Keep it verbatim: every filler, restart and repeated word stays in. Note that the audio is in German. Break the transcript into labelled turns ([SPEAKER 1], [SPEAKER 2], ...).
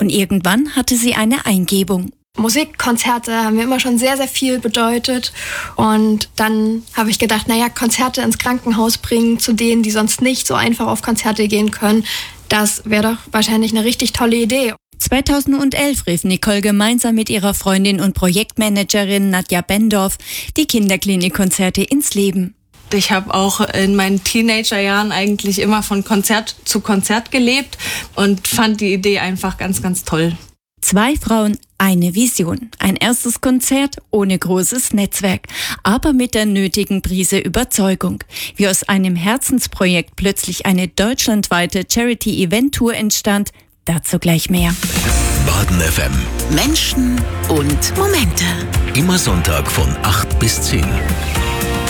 [SPEAKER 1] Und irgendwann hatte sie eine Eingebung.
[SPEAKER 2] Musikkonzerte haben mir immer schon sehr, sehr viel bedeutet. Und dann habe ich gedacht, naja, Konzerte ins Krankenhaus bringen zu denen, die sonst nicht so einfach auf Konzerte gehen können, das wäre doch wahrscheinlich eine richtig tolle Idee.
[SPEAKER 1] zweitausendelf rief Nicole gemeinsam mit ihrer Freundin und Projektmanagerin Nadja Bendorf die Kinderklinikkonzerte ins Leben.
[SPEAKER 3] Ich habe auch in meinen Teenagerjahren eigentlich immer von Konzert zu Konzert gelebt und fand die Idee einfach ganz, ganz toll.
[SPEAKER 1] Zwei Frauen, eine Vision. Ein erstes Konzert ohne großes Netzwerk, aber mit der nötigen Prise Überzeugung. Wie aus einem Herzensprojekt plötzlich eine deutschlandweite Charity-Event-Tour entstand, dazu gleich mehr.
[SPEAKER 4] Baden F M.
[SPEAKER 5] Menschen und Momente.
[SPEAKER 4] Immer Sonntag von acht bis zehn.